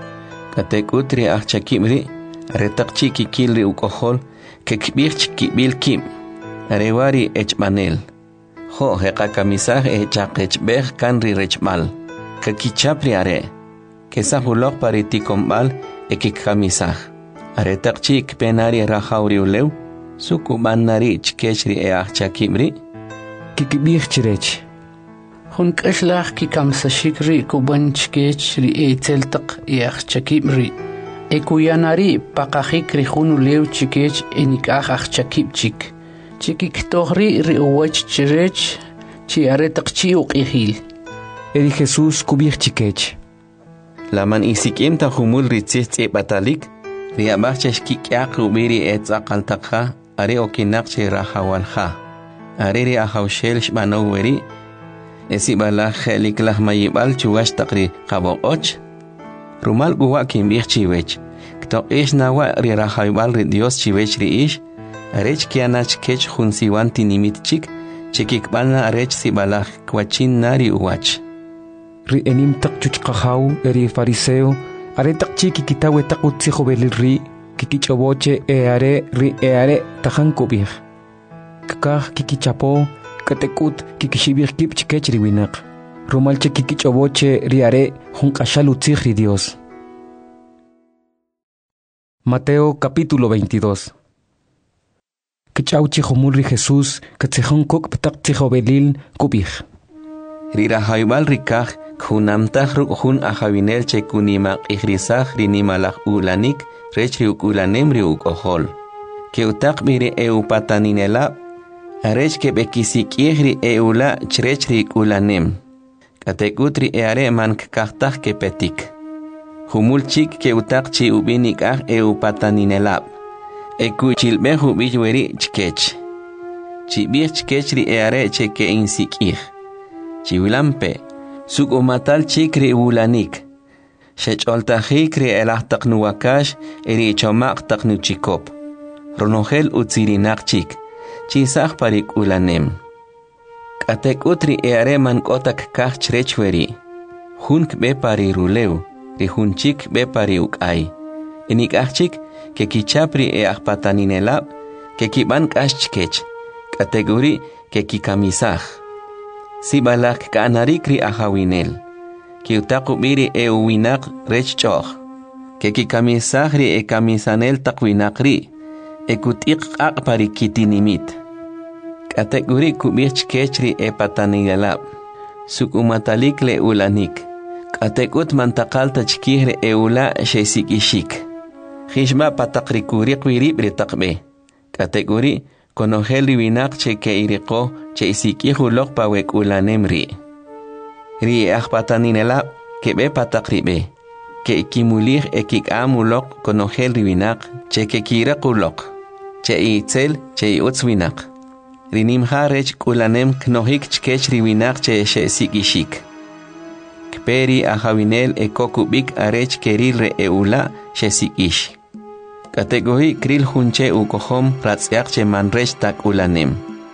Katekut ri achakimri retakchi kikilri ukohol kekbich kibil kim. Arewari echmanel. Ho heka kamisah e chakechbeh kanri rechmal. Kakichapri are. Kesa hulok pariti kombal e kikamisah. Are takchik penari rahauri ulew. Sukuban nari chkechri e achakimri. Kikibich chirech. Hun kashlach kikamsashikri kuban chkechri e teltak e achakimri. E kuyanari pakahikri hun ulew chikech e nikah achakipchik. Chikik tohri ri uwach chirech. Chi are takchi uqihil. Eri Jesús kubich chikech. La man isikim ta humul ritzit e batalik. Riabachech kikyak ubiri et zakaltakha. Are okinakche rahawalha. Are ri ahaushel shbano weri. Esi bala khelik lah mayibal chugash takri qaboqoch. Rumal guwa kimbich chiwech. Kto ish nawa ri rahawibal ri Dios chiwech ri ish. Arech kianach kech hunsiwan tinimit chik. Chikikbalna arech sibalach kwachin nari uwach. Ri enim tak chuchqahaw eri fariseo. Are tak chiki kitawe takutsi jobelil ri. Kikichoboche e are ri e are tajan kubich. Kakah kikichapo. Katekut kikishibich kip chikech ri winak. Rumalche kikichoboche ri are junkashalutzich ri Dios. Mateo capítulo veintidós. Kichauchi homulri Jesús, katzehon kok ptak tijobelil kubich. rirahaybal rikaj kunamtaj ruk hun ajawinel che kunima ihrisaj rinimalaj ulanik rech riuk ulanem riuk ohol. Que utak biri eu pataninela arech ke bekisikihri eula chrech riuk ulanem. Katekutri eare man kaktaj ke petik. Humul chik ke utak chi ubinik ah eu pataninela. Eku chilbe hubijueri chkech. Chibir chkech ri eare che ke insikih. Chiwilampe. Suk umatal chikri ulanik. Shech oltajikri elahtak nuwakash eri chomak tak nuchikop. Ronogel utsirinak chik. Chisaj parik ulanem. Katek utri eare man kotak kach chrechweri. Hunk be pari ruleu. Ri hunchik be pari ukay. Enik achik ke kichapri e ahpataninelab ke kiban kash chkech. Kategori ke kikamisaj. Si balak kanarikri ahawinel. Ki utaku biri e uwinak rech choch. Ke ki kamisahri e kamisanel takwinakri. E kutik ak parikitinimit. Kategori kubich kechri e patanilab. Suk umatalik le ulanik. Katekut mantakalta chkihre e ula shesikishik. Hishma patakrikurik wirib ritakbe. Kategori konogel riwinak che ke iriko che isikihu lok pawek ulanemri. Ri ahpataninela ke be patakribe. Ke ikimulih ekik amulok konogel riwinak che ke kirakulok. Che itzel che iutzwinak. Rinim harech ulanem knohik chkech riwinak che shesikishik. Kperi ahawinel e kokubik arech kerilre e ula shesikish. Kategori kril hunche u kohom pratsiak che manrech tak ulanem.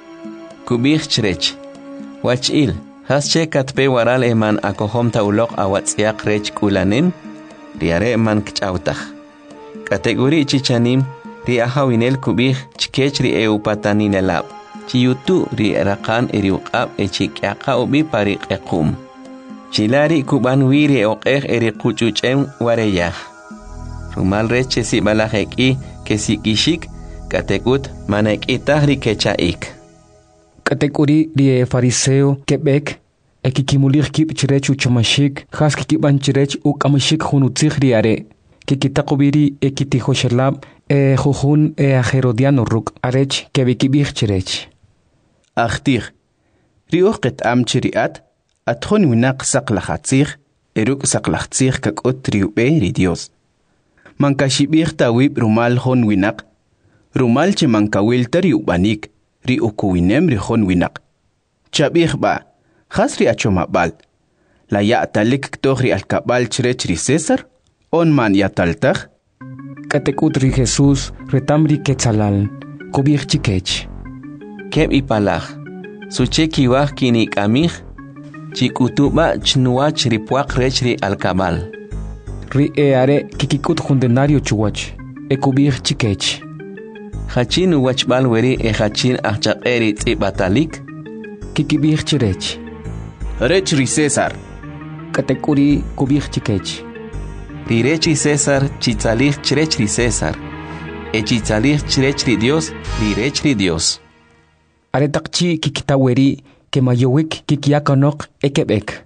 Kubich chrech. Wachil, hasche katpe waral e man akohom ta ulok awatsiak rech ulanem, riare man kchautach. Kategori chichanim, ri ahawinel kubich chkech ri e upataninelab. Chiyutu ri rakan eriukab e chikyaka ubi parik ekum. Chilari kuban wiri oqeh eri kuchuchem wareyah. Rumal reche si balajeki ke si kishik katekut manek itahri kechaik. Katekuri rie fariseo kebek ekikimulir kip chirech uchamashik has kikiban chirech ukamashik hunutzig riare. Kikitakubiri ekitihoshalab e jujun e ajerodiano ruk arech kebikibich chirech. Achtir riuqet am chiriat atjon winak saqlahatzig eruk saqlahatzig kakot riube ri Dios. Mankashibir tawib rumal hon winak. Rumal che mankawil tari ubanik ri ukuwinem ri hon winak. Chabir ba khasri achomabal. La ya talik ktohri alkabal chrech ri César on man ya taltag. Katekut ri Jesús retamri ketzalal kubir chikech. Keb ipalaj. Sucheki wah kinik amig. Chikutuba chnuach ripuak rech ri alkabal. Ri eare kikikut jundenario chuwach. E kubir chikech. Hachin wachbal weri e hachin achaqeri tzibatalik. Kikibir chirech. Rech ri César. Katekuri kubir chikech. Ri rech ri César chitzalih chrech ri César. E chitzalih chrech ri Dios ri rech ri Dios. Aretakchi kikitaweri ke mayowik kikiakanok ekebek.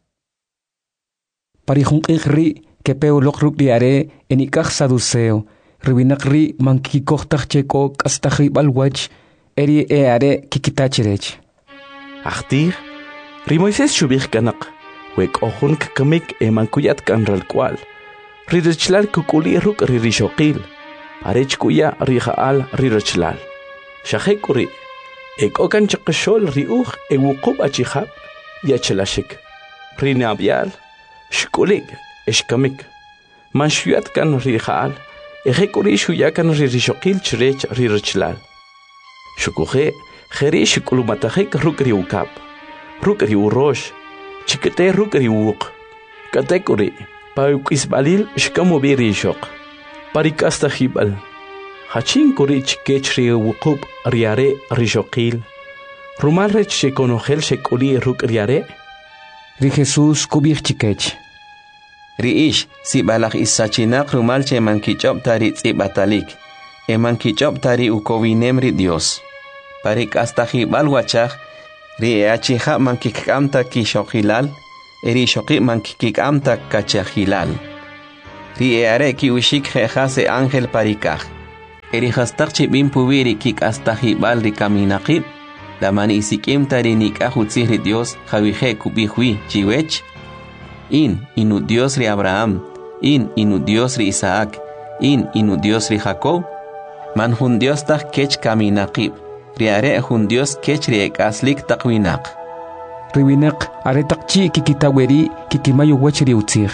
Parihunk ri ke peolok ruk diare enikak saduceo. Riwinak ri mankikoktak cheko kastakri balwach eri eare kikitachirech. Achtir, ri Moisés shubich kanak. Wek ohun kakamik e mankuyat kanral kwal. Ri rechlal kukuli ruk ri rishokil. Arech kuya ri haal ri rechlal. Shahekuri. Ek okan chakashol riuch e wukub achihab yachelashik. Rinabial, shkulig, eshkamik. Manshuyat kan rihal, ejekuri shuyakan ririshokil chrech ririchlal. Shukuhe, jere shikulumatahek rukri ukab. Rukri urosh, chikete rukri wuk. Katekuri, paukisbalil shkamubiri shok. Parikasta hibal. Hachin kurich kechri wukub riare rishokil. Rumal rech shekonogel shekuli ruk riare. Ri Jesús kubir chikech. Ri ish si balak isachinak rumal che mankichop tari tzibatalik. E mankichop tari ukowinem ri Dios. Parik hasta hibal wachach ri achiha man kikkamta ki shoqilal eri shoqi man kikkamta kachahilal ri are ki ushik khase ángel parikaj eri hastaqchi bin pubiri kik astahibal ri kaminaqib la man isikimta ri nikahutsi ri Dios jawihe kubihwi chiwech in inu Dios ri Abraham in inu Dios ri Isaac in inu Dios ri Jacob man hun Dios taq kech kaminaqib ri are hun Dios kech ri ekaslik taqwinaq riwinaq are taqchi kikitaweri kikimayo wechri utzir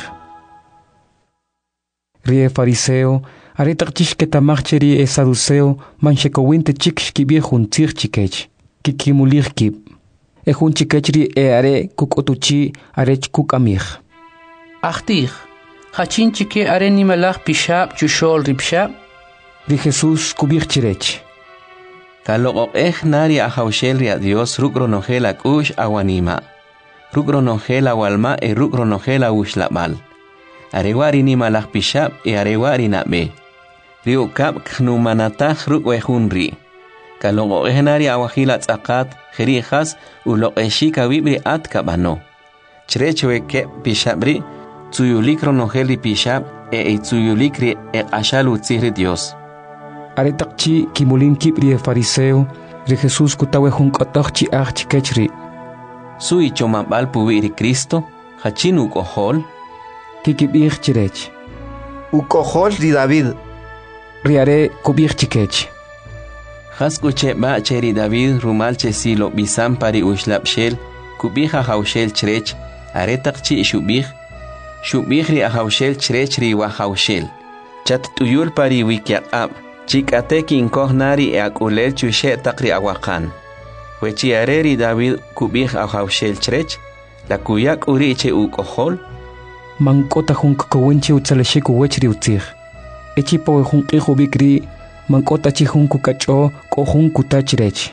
ri fariseo are taqchish ketamacheri e saduceo man shekowinte chik shkibie hun tzir chikech kikimulir kib e hun chikechri e are kukotuchi are kukamir Achtir hachin chike are nimalach pishab chushol ripshab ri Jesus kubir chirech Kaloqoq eh nari ahawshel ri a Dios rukronogela kush awanima rukronogela walma e rukronogela ushlabal arewari ni malach pishab e arewari nabe rio kap knumanatah rukwehunri Kaloqoq eh nari awahila tzaqat khiri khas uloqeshi kawibri at kabano chrechewe ke pishabri tsuyulik ronogeli pishab e tsuyulikri e ashalu tzihri Dios are taqchi kimulin kibri fariseo ri Jesus kutawe hun qataqchi ach kechri sui chomabal puwiri Cristo hachinu kohol kikibir chirech u kohol ri David ri are kubir chikech haskuche ba cheri David rumal che silo bisam pari ushlabshel kubiha hawshel chrech are taqchi shubih shubih ri hawshel chrech ri wa hawshel chat tuyul pari wikyaqab Chikate kinkoh nari e akulel chushe takri awakan. Wechi areri David kubih ahawshel chrech, la kuyak uriche u kohol. Mankota hun kakawinche utsaleshiku wechri utzir. Echi pawe hun kihu bikri, mankota chi hun kukacho ko hun kutachrech.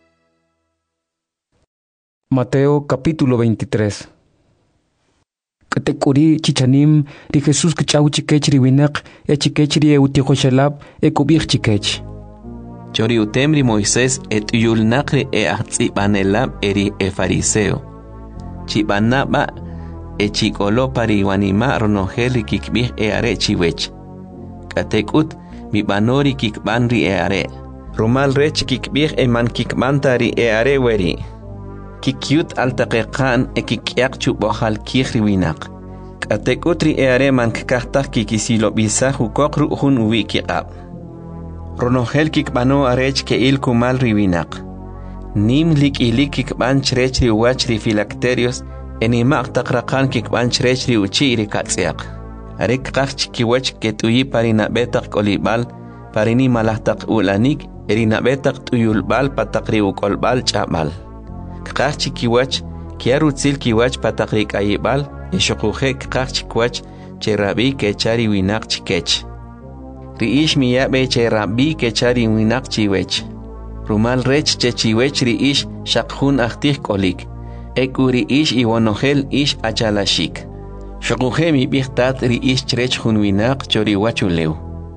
Mateo capítulo veintitrés. Katekuri chichanim ri Jesus kachau chikech ri winaq e chikech ri utikhoshalab e kubir chikech chori utemri Moisés et yul naqri e atsi banelab eri e fariseo chibanaba e chikolo pari wanima ronogeli kikbih e are chiwech katekut mi banori kikbanri e are rumal rech kikbih e man kikbantari e are weri kikyut altaqiqan e kikyak chubohal kikhri winaq katekutri e are man kakhtaq kikisilo bisah ukokru hun wikiqab ronogel kikbano arech ke il kumal riwinaq nim lik ilik kikban chrechri wachri filacterios enimaq taqraqan kikban chrechri uchiri katsiaq arek qach kiwach ketuyi parina betaq kolibal parini malahtaq ulanik erina betaq tuyulbal pataqri ukolbal chabal Kaqchi kiwach kiarutzil kiwach pataqrik ayibal eshuquje kaqchi kiwach cherabi kechari winaq chikech riish miyabe cherabi kechari winaq chiwech rumal rech chechiwech riish shaqhun ahtih kolik ekuri ish iwonogel ish achalashik shuquje mi bihtat riish chrech hun winaq chori wachulew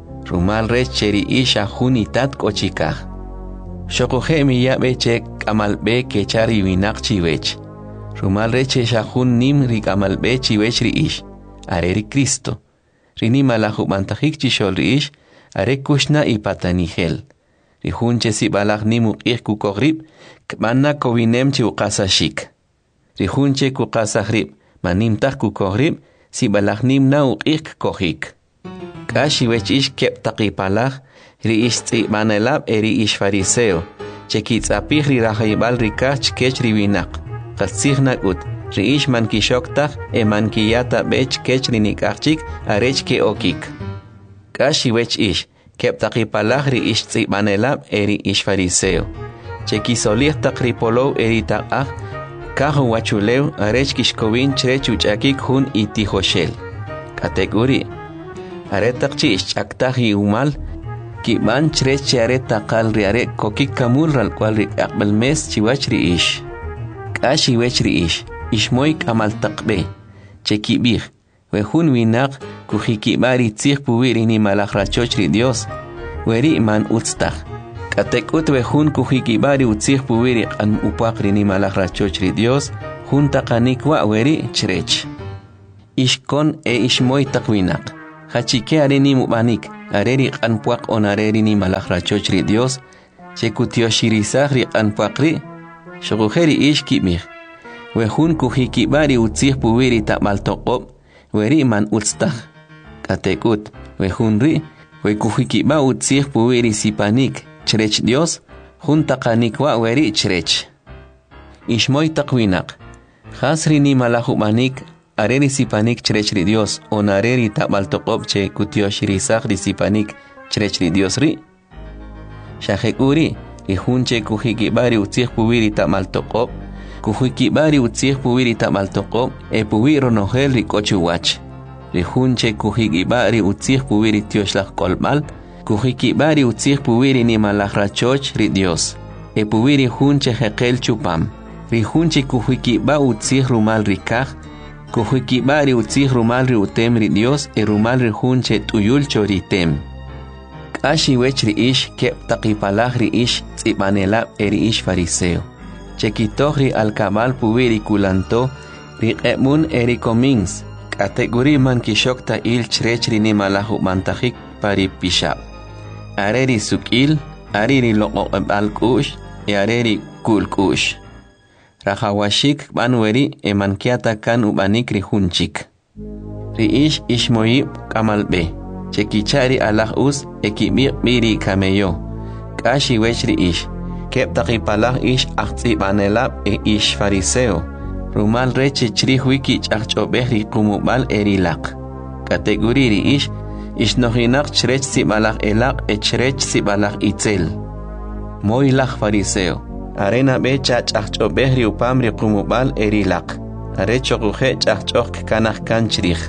rumal rech cheri ish ahunitat kochikaj Shokoje mi yabe che kamalbe kechari winaq chiwech. Rumal reche shahun nim ri kamalbe chiwech ri ish. Are ri Cristo. Rini malahu mantajik chishol ri ish. Are kushna i patanihel. Ri hunche si balag nimu ik kukogrib. Kmanna kovinem chi uqasashik. Ri hunche kuqasagrib. Manim tak kukogrib. Si balag nim na uqik kohik. Kashi wech ish kep taqipalag. ri ish tz'ibanelab eri ish fariseo chekitzapih ri rajaybal rikach chkech ri winaq qatzihnak ut ri ish man kishoktaj e man kiyata bech kech ri nikachik arech ke okik kashi wech ish keptaqipalaj ri ish tz'ibanelab eri ish fariseo chekisolih taq ri polow eri taqaj kajo wachulew arech kishkowin chrech uchakik hun itijoshel kategori aretaq chi ish chaktaj i umal Kiban chrech chare taqal riare kokik kamul ral cual ri aqbal mes chiwach ri ish. Kashi wech ri ish. Ishmoy kamal taqbe. Chekibir. Wehun winaq kuhikibari tzih puwiri ni malach rachoch ri Dios. Weri man utstaq. Katekut we hun kuhiki bari utzih puwiri an upakri ni malak rachochri Dios junta kanikwa weri chrech. Ishkon e ishmoy takwinak. Hachike areni mubanik areri an puak on areri ni malak rachochri Dios chekutio shirisahri an puakri shogujeri ishkimih. We hun kuhiki bari utzih puwiri tamal toqob weri man utstah. Katekut we hunri we kuhiki ba utzih puwiri sipanik chrech Dios junta kanikwa weri chrech. Ishmoy takwinak. Khasri ni malahu manik areri sipanik chrechri Dios on areri tabal toqob che kutio shirisag di sipanik chrechri Dios ri. Shahekuri ri hunche kuhiki bari utzih puwiri tamal toqob kuhiki bari utzih puwiri tamal toqob e puwiro nohel ri kochuwach. Ri hunche kuhiki bari utzih puwiri tioshlah kolmal kuhiki bari utzih puwiri ni malak rachoch ri Dios e puwiri hunche hekel chupam. Ri hunche kuhiki ba utzih rumal rikaj kuhiki ba ri utzih rumal ri utem ri Dios e rumal ri hunche tuyul choritem. Kashi wech ri ish kep taqipalaj ri ish tzibanelab e ri ish fariseo. Chekitoh ri alkabal puwiri kulanto ri qemun e ri komins kategori man kishok ta il chrech ri ni malahu mantajik pari pishab. Areri sukil, ariri loqo ebal kush e areri kul kush. Rahawashik banweri emankiata kan ubanik ri hunchik. Ri ish ishmoyib kamalbe. Chekichari alah us ekibir biri kameyo. Kashi wech ri ish. Kep taqipalah ish ahtsi banelab e ish fariseo. Rumal reche chri wiki chachobeh ri kumubal erilak. Kategori ri ish. Ishnohinak chrech sibalak elak e chrech sibalak itzel. Moilak fariseo. Arena be chachachcho behri upamri kumubal erilak. Are chokuhe chachchok kanah kanchrich.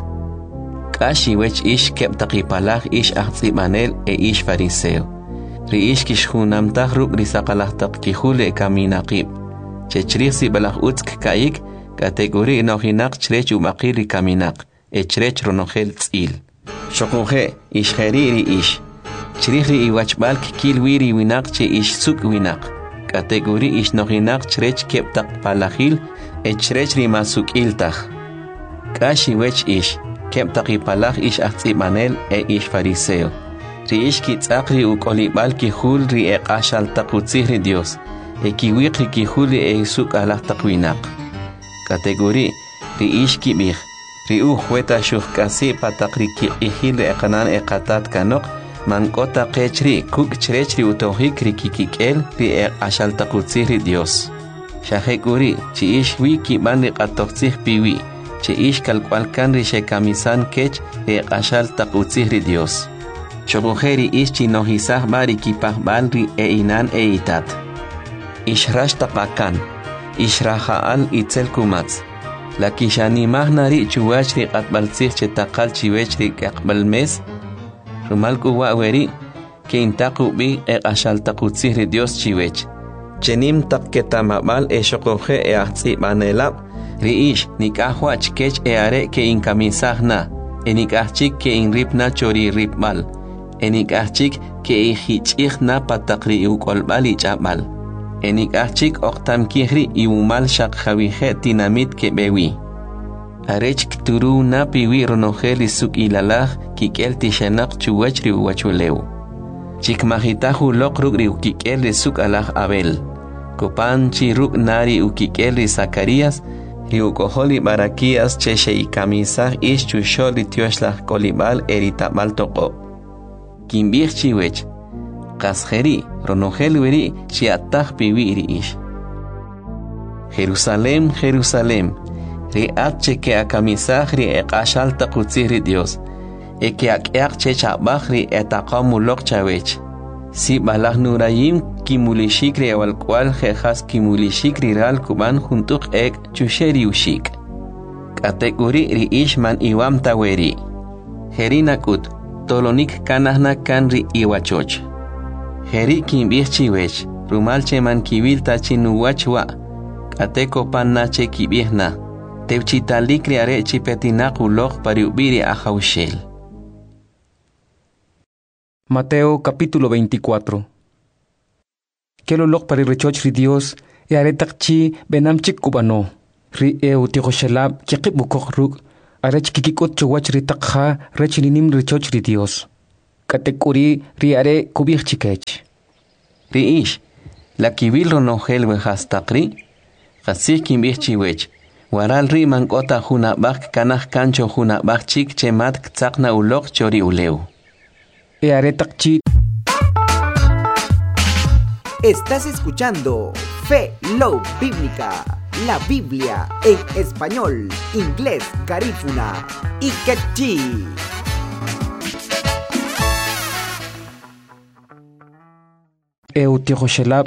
Kashi wech ish kep taqipalak ish ahtsibanel e ish fariseo. Ri ish kishhunam tahruk risaqalah taqkihule kaminaqib. Chechrich sibalak utsk kaik kategori nohinak chrech ubaqiri kaminak. E chrech ronohel tzil. Chokuhe ish heriri ish. Chrichri iwachbalk kilwiri winak che ish suk winak. Kategori ish nohinak chrech kep taqpalahil e chrech rimasuk iltah. Kashi wech ish kep taqipalaj ish ahtsibanel e ish fariseo. Ri ish kitzaqri ukolibal kihul ri e qashal taqutzih ri Dios. E kiwiqri kihul e suk alah taqwinak. Kategori ri ish kibih. Ri u hueta shuhkasi pataqri kiqihil e qanan e qatat kanok. Mankota qechri kuk chrechri utohik ri kikikel ri e qashal taqutzih ri Dios. Shahekuri chi ish wiki ban ri qatoqtzih piwi. Che ish kalkwalkan ri shekamisan kech e qashal taqutzih ri Dios. Chogujeri ish chinohisah bari kipah balri e inan e itat. Ish rash tapakan. Ish rahaal itzel kumatz. La kishanimah nari chuwach ri qatbaltzih che taqal chiwech ri qaqbal mes. Rumal kuwa weri ke intaqu bi e qashal taqutzih ri Dios chiwech. Chenim taqketamabal e shoguje e ahtzi banelab. Ri ish nikahwach kech e are ke inkamisahna, e nikahchik ke inripna chori ripmal, e nikahchik ke ihichihna patakri ukolbal ichabal, e nikahchik oktam kihri iumal shakhawihe tinamit ke bewi. Arech kturu na piwi ronoheli suk ilalah kikel tishanak chuwachri uwachuleu. Chikmahitahu lokrugri ukikel de suk alah abel. Kopanchi ruk nari ukikel de Zacarias, Riukoholi barakias cheche y camisah ish chusholi tioshlah kolibal eritabal toko. Kimbir chiwech. Kasheri ronohel weri chiatah piwiri ish. Jerusalem, Jerusalem. Ri atche ke a camisah ri eqashal taqutzih Dios. E ke akeak chechabah ri etaqamulok chawech. Si balah nurayim kimulishikri awal cual jejas kimulishikri ral kuban juntuk ek chusheri ushik. Kategori ri ishman iwam taweri. Herinakut tolonik kanahna kan ri iwachoch. Heri kimbih chiwech rumal cheman kibil tachinuwachwa. Kateko pannache kibihna. Teuchitalikri are chipetinakulok pariubiri ahaushel. Mateo capítulo veinticuatro. que lo loc para rechoch ri Dios y are takchi benam chik kubano ri eu tigo shelab chikip bukok ruk are chikikot chwach ri takha rechininim rechoch ri Dios katekuri ri are kubich chikech ri ish la kibil ronogel we hastakri Así que imbichiwech. Waral ri mankota juna bak kanaj kancho juna bak chik chemat ktsakna ulok chori uleu. E aretakchi. Estás escuchando Fe Low Bíblica, la Biblia en español, inglés, garífuna y quechí. Eu tigo shelab